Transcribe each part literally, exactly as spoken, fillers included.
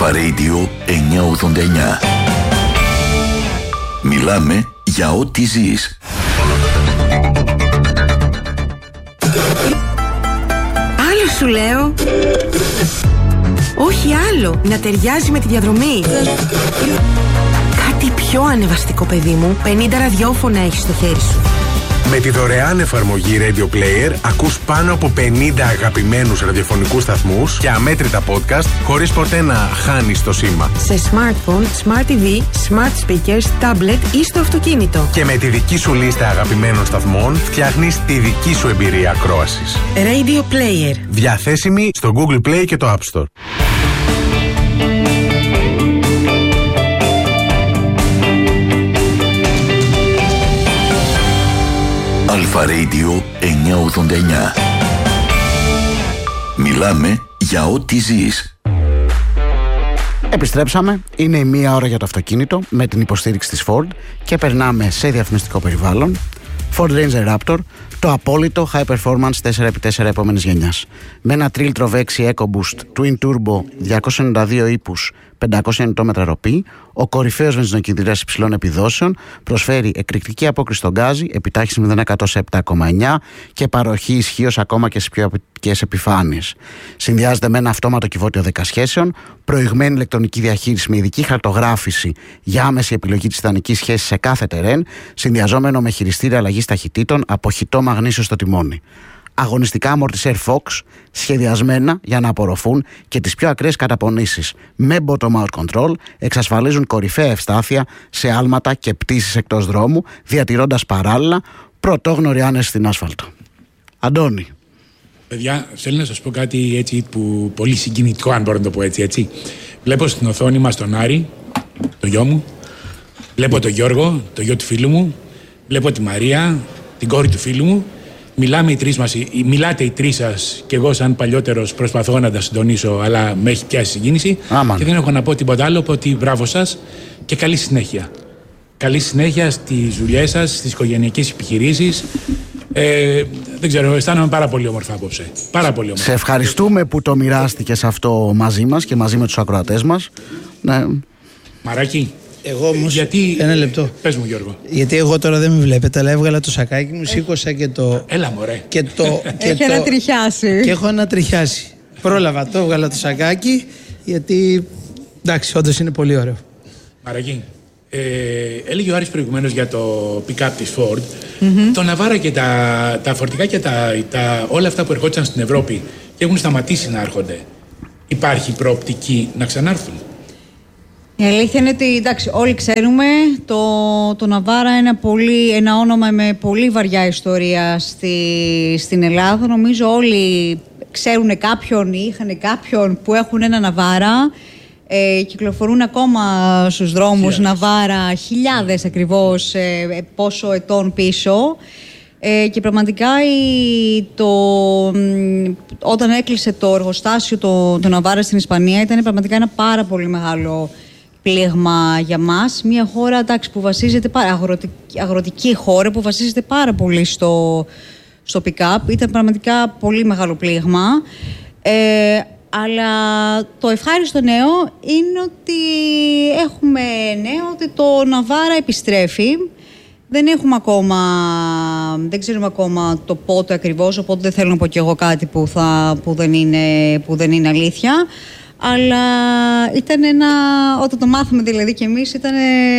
Αλφα Radio εννιακόσια ογδόντα εννιά. Μιλάμε για ό,τι ζεις. Άλλο σου λέω. Όχι άλλο. Να ταιριάζει με τη διαδρομή. Κάτι πιο ανεβαστικό, παιδί μου. πενήντα ραδιόφωνα έχεις στο χέρι σου. Με τη δωρεάν εφαρμογή Radio Player ακούς πάνω από πενήντα αγαπημένους ραδιοφωνικούς σταθμούς και αμέτρητα podcast χωρίς ποτέ να χάνεις το σήμα. Σε smartphone, smart τι βι, smart speakers, tablet ή στο αυτοκίνητο. Και με τη δική σου λίστα αγαπημένων σταθμών φτιάχνεις τη δική σου εμπειρία ακρόασης. Radio Player. Διαθέσιμη στο Google Play και το App Store. Αλφα Radio εννιακόσια ογδόντα εννιά. Μιλάμε για ό,τι ζεις. Επιστρέψαμε. Είναι η μία ώρα για το αυτοκίνητο με την υποστήριξη της Ford και περνάμε σε διαφημιστικό περιβάλλον. Ford Ranger Raptor, το απόλυτο high performance τέσσερα επί τέσσερα επόμενης γενιάς. Με ένα Triltrov έξι EcoBoost Twin Turbo διακόσια ενενήντα δύο ύπους, πεντακόσια νιουτόμετρα ροπή, ο κορυφαίος βενζινοκινητήρας υψηλών επιδόσεων προσφέρει εκρηκτική απόκριση στον γκάζι, επιτάχυνση μηδέν τοις εκατό σε επτά κόμμα εννιά και παροχή ισχύως ακόμα και στις πιο απαιτητικές επιφάνειες. Συνδυάζεται με ένα αυτόματο κυβότιο δέκα σχέσεων, προηγμένη ηλεκτρονική διαχείριση με ειδική χαρτογράφηση για άμεση επιλογή της ιδανικής σχέσης σε κάθε τερέν, συνδυαζόμενο με χειριστήριο αλλαγής ταχυτήτων από χυτό μαγνήσιο στο τιμόνι. Αγωνιστικά αμορτισέρ Fox, σχεδιασμένα για να απορροφούν και τις πιο ακραίες καταπονήσεις. Με bottom-out control εξασφαλίζουν κορυφαία ευστάθεια σε άλματα και πτήσεις εκτός δρόμου, διατηρώντας παράλληλα πρωτόγνωρη άνεση στην άσφαλτο. Αντώνη. Παιδιά, θέλω να σας πω κάτι έτσι που πολύ συγκινητικό, αν μπορώ να το πω έτσι, έτσι. Βλέπω στην οθόνη μας τον Άρη, το γιο μου. Βλέπω τον Γιώργο, το γιο του φίλου μου. Βλέπω τη Μαρία, την κόρη του φίλου μου. Μιλάμε οι τρεις μας, μιλάτε οι τρεις σας και εγώ σαν παλιότερος προσπαθώ να τα συντονίσω, αλλά με έχει πιάσει συγκίνηση. Άμαν. Και δεν έχω να πω τίποτα άλλο από ότι μπράβο σας και καλή συνέχεια. Καλή συνέχεια στις δουλειές σας, στις οικογενειακές επιχειρήσεις. Ε, δεν ξέρω, αισθάνομαι πάρα πολύ όμορφα απόψε. Πάρα πολύ όμορφα. Σε ευχαριστούμε που το μοιράστηκες αυτό μαζί μας και μαζί με τους ακροατές μας. Ναι. Μαράκι. Εγώ όμως. Γιατί... Ένα λεπτό. Πες μου, Γιώργο. Γιατί εγώ τώρα δεν με βλέπετε, αλλά έβγαλα το σακάκι μου, σήκωσα και το. Έλα, μωρέ. Και το. Και έχει το... ανατριχιάσει. Και έχω ανατριχιάσει. Πρόλαβα, το έβγαλα το σακάκι, γιατί. Εντάξει, όντως είναι πολύ ωραίο. Μαράκι. Ε, έλεγε ο Άρης προηγουμένως για το pick-up της Ford. Mm-hmm. Το Ναβάρα και τα, τα φορτικά και τα, τα, όλα αυτά που ερχόντουσαν στην Ευρώπη και έχουν σταματήσει να έρχονται. Υπάρχει προοπτική να ξανάρθουν? Η αλήθεια είναι ότι, εντάξει, όλοι ξέρουμε το, το Ναβάρα είναι πολύ, ένα όνομα με πολύ βαριά ιστορία στη, στην Ελλάδα. Νομίζω όλοι ξέρουν κάποιον ή είχαν κάποιον που έχουν ένα Ναβάρα. Ε, κυκλοφορούν ακόμα στους δρόμους χιλιάδες. Ναβάρα, χιλιάδες ακριβώς, ε, πόσο ετών πίσω. Ε, και πραγματικά η, το, όταν έκλεισε το εργοστάσιο το, το Ναβάρα στην Ισπανία ήταν πραγματικά ένα πάρα πολύ μεγάλο πλήγμα για μας. Μια χώρα, εντάξει, που βασίζεται πάρα, αγροτική, αγροτική χώρα που βασίζεται πάρα πολύ στο, στο pick-up. Ήταν πραγματικά πολύ μεγάλο πλήγμα. Ε, αλλά το ευχάριστο νέο είναι ότι έχουμε νέο ότι το Ναβάρα επιστρέφει. Δεν έχουμε ακόμα, δεν ξέρουμε ακόμα το πότε ακριβώς, οπότε δεν θέλω να πω κι εγώ κάτι που, θα, που, δεν, είναι, που δεν είναι αλήθεια. Αλλά ήταν ένα, όταν το μάθαμε δηλαδή κι εμείς, ήταν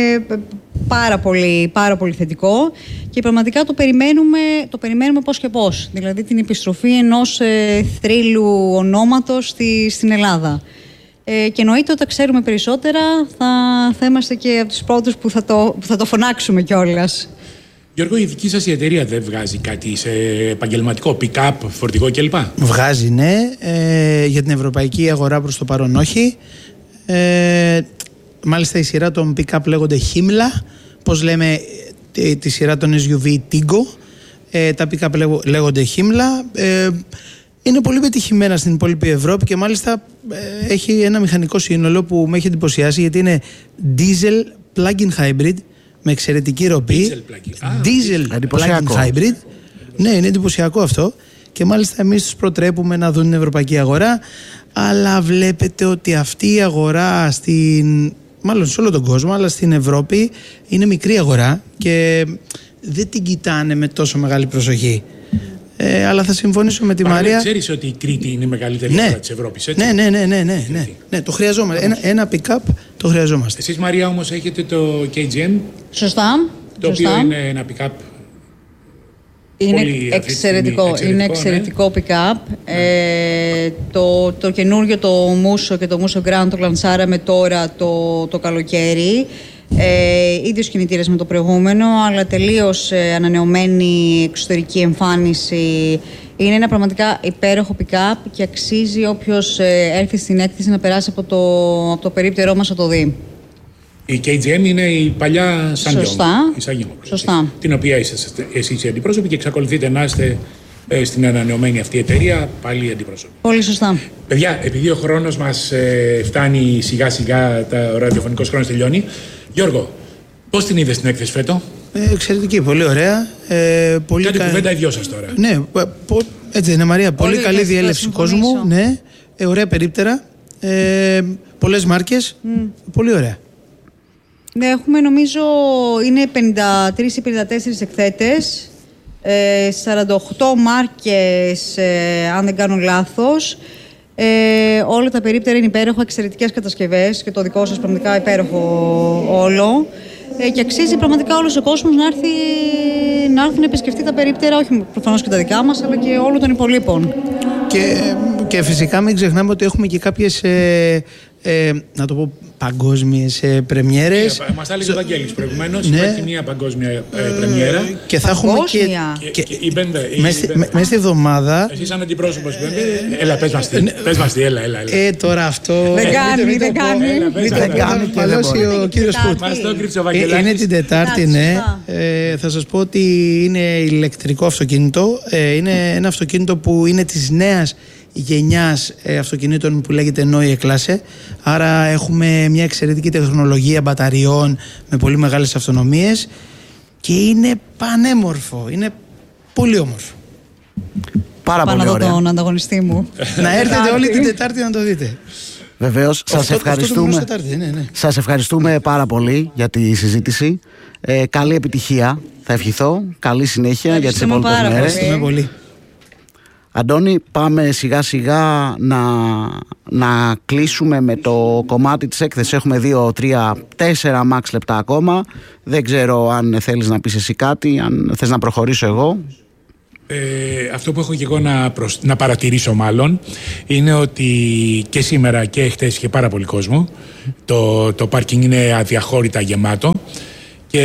πάρα πολύ, πάρα πολύ θετικό και πραγματικά το περιμένουμε, το περιμένουμε πώς και πώς. Δηλαδή την επιστροφή ενός ε, θρύλου ονόματος στη, στην Ελλάδα. Ε, και εννοείται όταν ξέρουμε περισσότερα θα, θα είμαστε και από τους πρώτους που θα το, που θα το φωνάξουμε κιόλας. Γιώργο, η δική σας η εταιρεία δεν βγάζει κάτι σε επαγγελματικό, pick-up, φορτηγό κλπ? Βγάζει, ναι. Ε, για την ευρωπαϊκή αγορά προς το παρόν όχι. Ε, μάλιστα η σειρά των pick-up λέγονται Himmler. Πώς λέμε τη, τη σειρά των ες γιου βι Tiggo. Ε, τα pick-up λέγονται Himmler. Ε, είναι πολύ πετυχημένα στην υπόλοιπη Ευρώπη και μάλιστα ε, έχει ένα μηχανικό σύνολο που με έχει εντυπωσιάσει γιατί είναι diesel plug-in hybrid με εξαιρετική ροπή. Diesel plug-in hybrid. Ναι, είναι εντυπωσιακό αυτό. Και μάλιστα εμείς τους προτρέπουμε να δουν την ευρωπαϊκή αγορά. αλλά βλέπετε ότι αυτή η αγορά στην, μάλλον σε όλο τον κόσμο, αλλά στην Ευρώπη είναι μικρή αγορά και δεν την κοιτάνε με τόσο μεγάλη προσοχή. Ε, αλλά θα συμφωνήσω με τη Μα, Μαρία. Ξέρεις ότι η Κρήτη είναι η μεγαλύτερη ναι. χώρα της Ευρώπης, έτσι. Ναι, ναι, ναι, ναι, ναι, ναι. ναι το χρειαζόμαστε. Ένα, ένα pick-up το χρειαζόμαστε. Εσείς, Μαρία, όμως έχετε το κέι τζι εμ. Σωστά. Το Σωστά. οποίο είναι ένα pick-up. Είναι εξαιρετικό, στιγμή, είναι εξαιρετικό ναι. pick-up. Ε, το, το καινούριο, το Μούσο και το Μούσο Grand το λανσάραμε τώρα το, το καλοκαίρι. Ε, ίδιος κινητήρας με το προηγούμενο, αλλά τελείως ε, ανανεωμένη εξωτερική εμφάνιση. Είναι ένα πραγματικά υπέροχο pick-up και αξίζει όποιος ε, έρθει στην έκθεση να περάσει από το, από το περίπτερό μας να το δει. Η κέι τζι εμ είναι η παλιά Σαντιόγκ. Σωστά. Η Σαντιόγκ, Σωστά. Την οποία είσαστε εσείς οι αντιπρόσωποι και εξακολουθείτε να είστε ε, στην ανανεωμένη αυτή εταιρεία πάλι οι αντιπρόσωποι. Πολύ σωστά. Παιδιά, επειδή ο χρόνος μας ε, φτάνει σιγά σιγά, τα, ο ραδιοφωνικός χρόνος τελειώνει. Γιώργο, πώς την είδες την έκθεση φέτο? Ε, εξαιρετική, πολύ ωραία. Ε, πολύ Κάτι κα... κουβέντα οι δυο σας τώρα. Ναι, πο... έτσι είναι Μαρία. Πολύ, πολύ καλή διέλευση κόσμου. Ναι, ε, ωραία περίπτερα. Ε, πολλές μάρκες. Mm. Πολύ ωραία. Ναι, έχουμε νομίζω είναι πενήντα τρεις ή πενήντα τέσσερις εκθέτες. Ε, σαράντα οκτώ μάρκες, ε, αν δεν κάνω λάθος. Ε, όλα τα περίπτερα είναι υπέροχα, εξαιρετικές κατασκευές και το δικό σας πραγματικά υπέροχο όλο. Ε, και αξίζει πραγματικά όλος ο κόσμος να έρθει να, έρθει να επισκεφτεί τα περίπτερα, όχι προφανώς και τα δικά μας, αλλά και όλων των υπολείπων. Και, και φυσικά μην ξεχνάμε ότι έχουμε και κάποιες, ε, ε, να το πω, παγκόσμιες ε, πρεμιέρες. Μας τα έλεγε ο Βαγγέλης προηγουμένως, ναι. Υπάρχει μια παγκόσμια ε, πρεμιέρα. Ε, και θα έχουμε και... και, και η Μπέντε, μέσα στη εβδομάδα... Εσείς σαν αντιπρόσωπος Μπέντε, έλα πες μας τι, πες μας τι, έλα, έλα, έλα. Ε, τώρα αυτό... Δεν κάνει, δεν κάνει. Δεν κάνει και δεν μπορεί. Ο κύριος Φούτ. Μας το κρύψε ο Βαγγελάκης. Είναι την Τετάρτη, ναι. Θα σας πω ότι είναι ηλεκτρικό αυτοκίνητο. Είναι ένα αυτοκίνητο που είναι της νέας γενιάς αυτοκινήτων που λέγεται Neue Klasse. Άρα έχουμε μια εξαιρετική τεχνολογία μπαταριών με πολύ μεγάλες αυτονομίες και είναι πανέμορφο, είναι πολύ όμορφο. Πάρα Πάνω πολύ ωραία. Τον ανταγωνιστή μου. Να έρθετε όλη την Τετάρτη να το δείτε. Βεβαίως, σας ευχαριστούμε. Τετάρτη, ναι, ναι. Σας ευχαριστούμε πάρα πολύ για τη συζήτηση. Ε, καλή επιτυχία, θα ευχηθώ. Καλή συνέχεια για τις επόμενες μέρες. Ευχαριστούμε πολύ. Αντώνη, πάμε σιγά σιγά να, να κλείσουμε με το κομμάτι της έκθεσης. Έχουμε δύο, τρία, τέσσερα max λεπτά ακόμα. Δεν ξέρω αν θέλεις να πεις εσύ κάτι, αν θες να προχωρήσω εγώ. Ε, αυτό που έχω και εγώ να, προσ... να παρατηρήσω μάλλον είναι ότι και σήμερα και χτες είχε πάρα πολύ κόσμο. Το, το πάρκινγκ είναι αδιαχώρητα γεμάτο. Και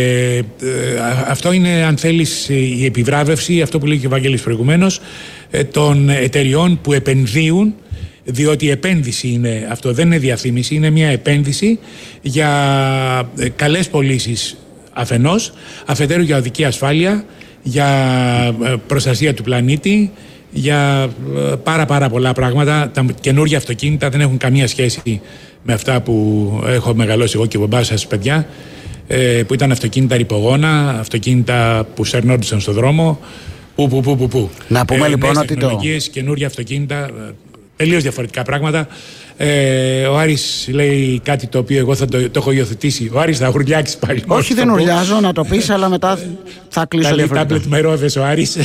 ε, αυτό είναι, αν θέλεις, η επιβράβευση, αυτό που λέει και ο Βαγγέλης προηγουμένως, ε, των εταιριών που επενδύουν, διότι η επένδυση είναι αυτό, δεν είναι διαφήμιση, είναι μια επένδυση για ε, καλές πωλήσεις αφενός, αφετέρου για οδική ασφάλεια, για ε, προστασία του πλανήτη, για ε, πάρα πάρα πολλά πράγματα. Τα καινούργια αυτοκίνητα δεν έχουν καμία σχέση με αυτά που έχω μεγαλώσει εγώ και ο μπαμπάς σας, παιδιά, που ήταν αυτοκίνητα ρηπογόνα, αυτοκίνητα που σερνόντουσαν στον δρόμο. Που, που, που, που, που. Να πούμε ε, λοιπόν ότι το. Τεχνολογίες, καινούργια αυτοκίνητα, τελείως διαφορετικά πράγματα. Ε, ο Άρης λέει κάτι το οποίο εγώ θα το, το έχω υιοθετήσει. Ο Άρης θα ουρλιάξει πάλι. Όχι, δεν ουρλιάζω, να το πεις, αλλά μετά θα κλείσω διαφορετικά. Τάμπλετ με ρόδες ο Άρης.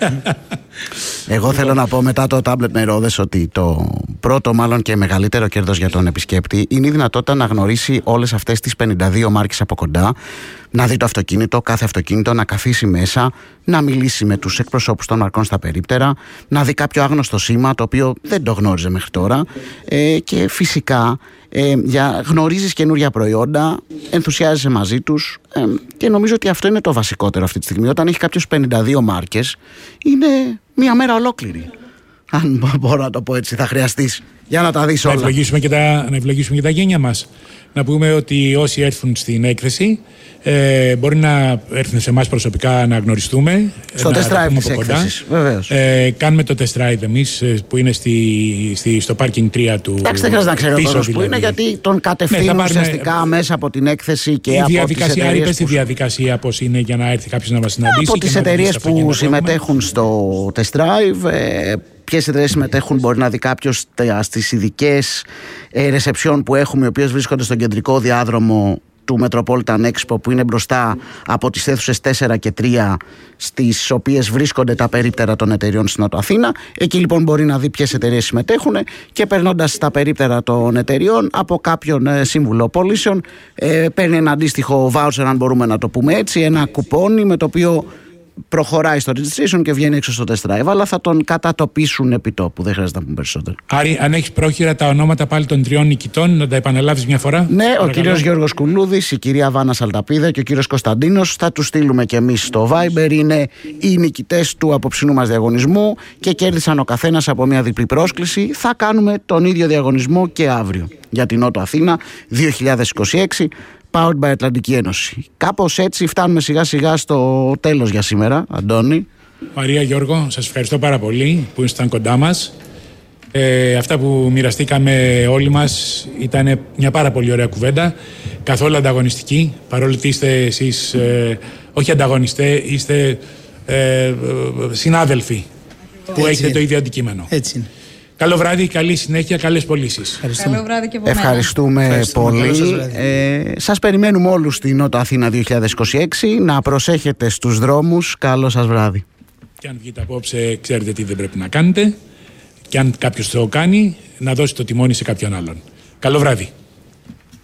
Εγώ θέλω να πω μετά το τάμπλετ με ρόδες ότι το πρώτο μάλλον και μεγαλύτερο κέρδος για τον επισκέπτη είναι η δυνατότητα να γνωρίσει όλες αυτές τις πενήντα δύο μάρκες από κοντά, να δει το αυτοκίνητο, κάθε αυτοκίνητο, να καθίσει μέσα, να μιλήσει με τους εκπροσώπους των μαρκών στα περίπτερα, να δει κάποιο άγνωστο σήμα το οποίο δεν το γνώριζε μέχρι τώρα ε, και φυσικά ε, για, γνωρίζεις καινούρια προϊόντα, ενθουσιάζεσαι μαζί τους ε, και νομίζω ότι αυτό είναι το βασικότερο αυτή τη στιγμή. Όταν έχει κάποιος πενήντα δύο μάρκες είναι μια μέρα ολόκληρη. Αν μπορώ να το πω έτσι, θα χρειαστείς για να τα δεις όλα. Να ευλογήσουμε και τα, να ευλογήσουμε και τα γένια μας. Να πούμε ότι όσοι έρθουν στην έκθεση ε, μπορεί να έρθουν σε εμάς προσωπικά να γνωριστούμε. Στο test drive της έκθεσης, βεβαίως. Ε, κάνουμε το test drive εμείς που είναι στη, στη, στο parking τρία του. Εντάξει, δεν χρειάζεται να ξέρω τώρα που είναι, γιατί τον κατευθύνουν ναι, ουσιαστικά πάρουμε... μέσα από την έκθεση και η από διαδικασία, τις εταιρείες. Είπες που... τη διαδικασία πώς είναι για να έρθει κάποιος να μας συναντήσει. Από τις εταιρείες που συμμετέχουν στο test drive. Ε, ποιες εταιρείες συμμετέχουν μπορεί να δει κάποιος στις ειδικές ρεσεψιόν που έχουμε, οι οποίες βρίσκονται στον κεντρικό διάδρομο του Metropolitan Expo, που είναι μπροστά από τις αίθουσες τέσσερα και τρία, στις οποίες βρίσκονται τα περίπτερα των εταιριών στην Νότο Αθήνα. Εκεί λοιπόν μπορεί να δει ποιες εταιρείες συμμετέχουν και περνώντας στα περίπτερα των εταιριών από κάποιον ε, σύμβουλο πωλήσεων ε, παίρνει ένα αντίστοιχο voucher, αν μπορούμε να το πούμε έτσι, ένα κουπόνι με το οποίο προχωράει στο registration και βγαίνει έξω στο test drive, αλλά θα τον κατατοπίσουν επί τόπου. Δεν χρειάζεται να πούμε περισσότερο. Άρη, αν έχεις πρόχειρα τα ονόματα πάλι των τριών νικητών, να τα επαναλάβεις μια φορά. Ναι, παρακαλώ. Ο κύριος Γιώργος Κουλούδης, η κυρία Βάνα Σαλταπίδα και ο κύριος Κωνσταντίνος. Θα τους στείλουμε και εμείς στο Viber. Είναι οι νικητές του απόψινού μας διαγωνισμού και κέρδισαν ο καθένας από μια διπλή πρόσκληση. Θα κάνουμε τον ίδιο διαγωνισμό και αύριο για την Νότο Αθήνα δύο χιλιάδες είκοσι έξι. Powered by Ατλαντική Ένωση. Κάπως έτσι φτάνουμε σιγά σιγά στο τέλος για σήμερα, Αντώνη. Μαρία, Γιώργο, σας ευχαριστώ πάρα πολύ που ήσασταν κοντά μας. Ε, αυτά που μοιραστήκαμε όλοι μας ήταν μια πάρα πολύ ωραία κουβέντα, καθόλου ανταγωνιστική, παρόλο ότι είστε εσείς ε, όχι ανταγωνιστές, είστε ε, συνάδελφοι που έτσι έχετε είναι. Το ίδιο αντικείμενο. Έτσι είναι. Καλό βράδυ, καλή συνέχεια, καλές πωλήσεις. Καλό βράδυ και από μένα. Ευχαριστούμε, Ευχαριστούμε πολύ. σας, ε, σας περιμένουμε όλους στην Νότο Αθήνα δύο χιλιάδες είκοσι έξι. Να προσέχετε στους δρόμους. Καλό σας βράδυ. Και αν βγείτε απόψε, ξέρετε τι δεν πρέπει να κάνετε. Και αν κάποιος το κάνει, να δώσει το τιμόνι σε κάποιον άλλον. Καλό βράδυ.